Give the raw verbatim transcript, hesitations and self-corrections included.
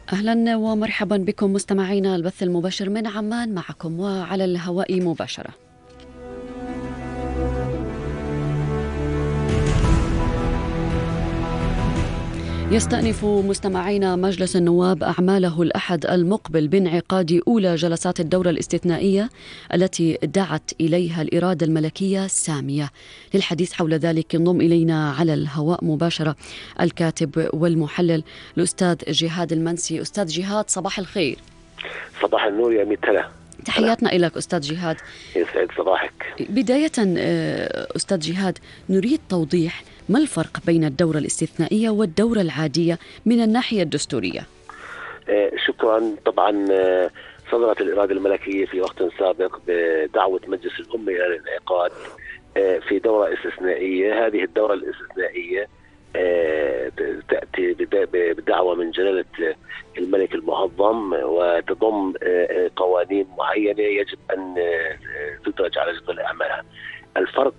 أهلا ومرحبا بكم مستمعينا البث المباشر من عمان، معكم وعلى الهواء مباشرة. يستأنف مستمعينا مجلس النواب أعماله الأحد المقبل بانعقاد أولى جلسات الدورة الاستثنائية التي دعت إليها الإرادة الملكية السامية. للحديث حول ذلك ينضم إلينا على الهواء مباشرة الكاتب والمحلل الأستاذ جهاد المنسي. أستاذ جهاد، صباح الخير. صباح النور يا ميتلا. تحياتنا لك أستاذ جهاد. يسعد صباحك. بداية أستاذ جهاد، نريد توضيح ما الفرق بين الدورة الاستثنائية والدورة العادية من الناحية الدستورية؟ شكرا. طبعا صدرت الإرادة الملكية في وقت سابق بدعوة مجلس الأمة إلى الانعقاد في دورة استثنائية. هذه الدورة الاستثنائية تأتي بدعوة من جلالة الملك المعظم وتضم قوانين معينة يجب أن تدرج على جدول أعمالها. الفرق